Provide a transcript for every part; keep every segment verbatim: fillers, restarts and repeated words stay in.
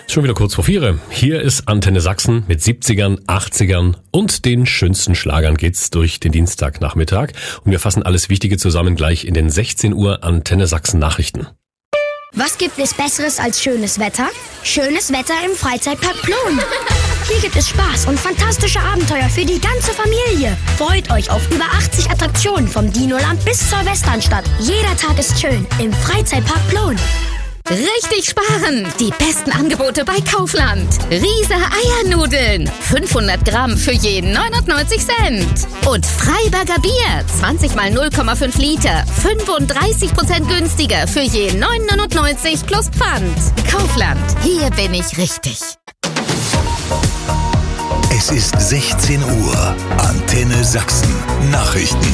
Schon wieder kurz vor vier. Hier ist Antenne Sachsen mit siebzigern, achtzigern und den schönsten Schlagern geht's durch den Dienstagnachmittag. Und wir fassen alles Wichtige zusammen gleich in den sechzehn Uhr Antenne Sachsen Nachrichten. Was gibt es Besseres als schönes Wetter? Schönes Wetter im Freizeitpark Plon. Hier gibt es Spaß und fantastische Abenteuer für die ganze Familie. Freut euch auf über achtzig Attraktionen vom Dinoland bis zur Westernstadt. Jeder Tag ist schön im Freizeitpark Plon. Richtig sparen! Die besten Angebote bei Kaufland. Riese Eiernudeln. fünfhundert Gramm für jeden neunundneunzig Cent. Und Freiberger Bier. zwanzig mal null Komma fünf Liter. fünfunddreißig Prozent günstiger für jeden neun neunundneunzig plus Pfand. Kaufland. Hier bin ich richtig. Es ist sechzehn Uhr. Antenne Sachsen. Nachrichten.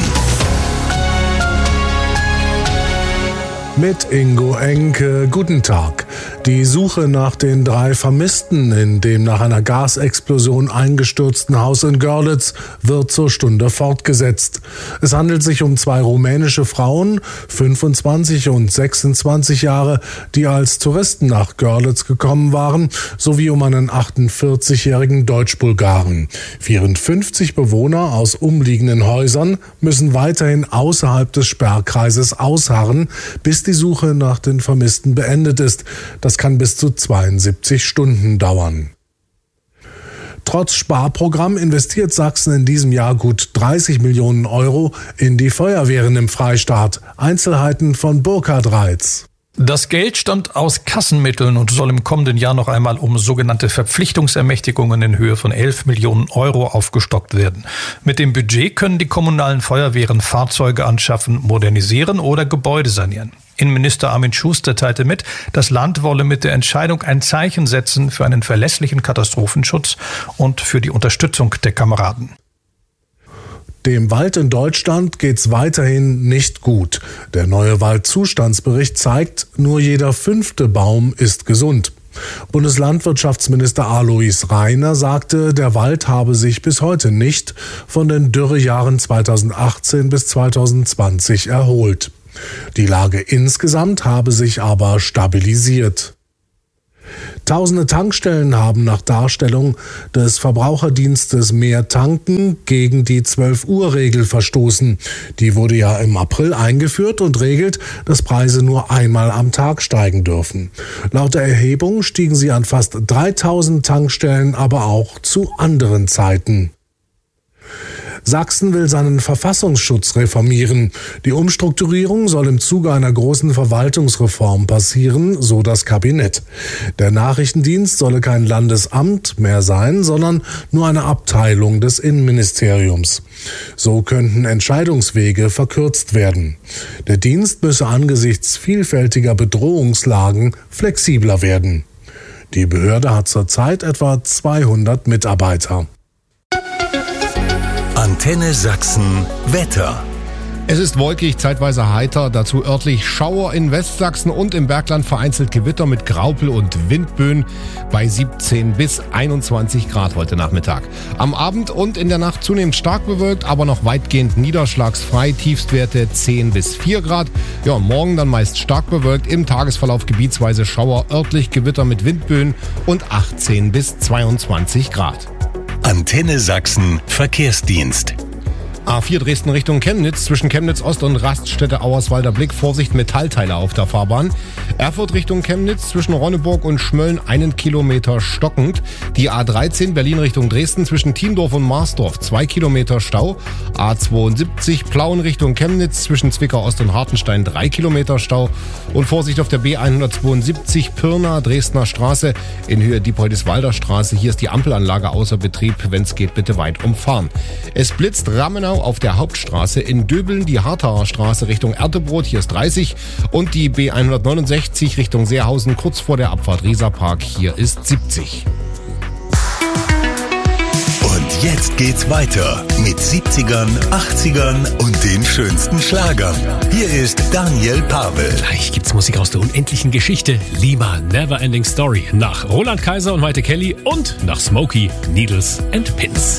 Mit Ingo Enke, guten Tag. Die Suche nach den drei Vermissten in dem nach einer Gasexplosion eingestürzten Haus in Görlitz wird zur Stunde fortgesetzt. Es handelt sich um zwei rumänische Frauen, fünfundzwanzig und sechsundzwanzig Jahre, die als Touristen nach Görlitz gekommen waren, sowie um einen achtundvierzigjährigen Deutsch-Bulgaren. vierundfünfzig Bewohner aus umliegenden Häusern müssen weiterhin außerhalb des Sperrkreises ausharren, bis die Suche nach den Vermissten beendet ist. Das kann bis zu zweiundsiebzig Stunden dauern. Trotz Sparprogramm investiert Sachsen in diesem Jahr gut dreißig Millionen Euro in die Feuerwehren im Freistaat. Einzelheiten von Burkhard Reitz. Das Geld stammt aus Kassenmitteln und soll im kommenden Jahr noch einmal um sogenannte Verpflichtungsermächtigungen in Höhe von elf Millionen Euro aufgestockt werden. Mit dem Budget können die kommunalen Feuerwehren Fahrzeuge anschaffen, modernisieren oder Gebäude sanieren. Innenminister Armin Schuster teilte mit, das Land wolle mit der Entscheidung ein Zeichen setzen für einen verlässlichen Katastrophenschutz und für die Unterstützung der Kameraden. Dem Wald in Deutschland geht's weiterhin nicht gut. Der neue Waldzustandsbericht zeigt, nur jeder fünfte Baum ist gesund. Bundeslandwirtschaftsminister Alois Rainer sagte, der Wald habe sich bis heute nicht von den Dürrejahren zweitausendachtzehn bis zweitausendzwanzig erholt. Die Lage insgesamt habe sich aber stabilisiert. Tausende Tankstellen haben nach Darstellung des Verbraucherdienstes Mehr Tanken gegen die zwölf-Uhr-Regel verstoßen. Die wurde ja im April eingeführt und regelt, dass Preise nur einmal am Tag steigen dürfen. Laut der Erhebung stiegen sie an fast dreitausend Tankstellen, aber auch zu anderen Zeiten. Sachsen will seinen Verfassungsschutz reformieren. Die Umstrukturierung soll im Zuge einer großen Verwaltungsreform passieren, so das Kabinett. Der Nachrichtendienst solle kein Landesamt mehr sein, sondern nur eine Abteilung des Innenministeriums. So könnten Entscheidungswege verkürzt werden. Der Dienst müsse angesichts vielfältiger Bedrohungslagen flexibler werden. Die Behörde hat zurzeit etwa zweihundert Mitarbeiter. Antenne Sachsen Wetter. Es ist wolkig, zeitweise heiter, dazu örtlich Schauer in Westsachsen und im Bergland vereinzelt Gewitter mit Graupel und Windböen bei siebzehn bis einundzwanzig Grad heute Nachmittag. Am Abend und in der Nacht zunehmend stark bewölkt, aber noch weitgehend niederschlagsfrei, Tiefstwerte zehn bis vier Grad. Ja, morgen dann meist stark bewölkt, im Tagesverlauf gebietsweise Schauer, örtlich Gewitter mit Windböen und achtzehn bis zweiundzwanzig Grad. Antenne Sachsen Verkehrsdienst. A vier Dresden Richtung Chemnitz, zwischen Chemnitz Ost und Raststätte Auerswalder Blick, Vorsicht Metallteile auf der Fahrbahn. Erfurt Richtung Chemnitz, zwischen Ronneburg und Schmölln einen Kilometer stockend. Die A dreizehn Berlin Richtung Dresden, zwischen Thiendorf und Marsdorf zwei Kilometer Stau. A zweiundsiebzig Plauen Richtung Chemnitz, zwischen Zwickau Ost und Hartenstein drei Kilometer Stau. Und Vorsicht auf der B hundertzweiundsiebzig Pirna Dresdner Straße in Höhe Diepoldiswalder Straße. Hier ist die Ampelanlage außer Betrieb, wenn es geht, bitte weit umfahren. Es blitzt Ramenau auf der Hauptstraße, in Döbeln die Hartauer Straße Richtung Ertebrot, hier ist dreißig, und die B hundertneunundsechzig Richtung Seehausen kurz vor der Abfahrt Rieserpark, hier ist siebzig. Und jetzt geht's weiter mit siebzigern, achtzigern und den schönsten Schlagern. Hier ist Daniel Pavel. Gleich gibt's Musik aus der unendlichen Geschichte. Lima, Never Ending Story. Nach Roland Kaiser und Maite Kelly und nach Smokey, Needles and Pins.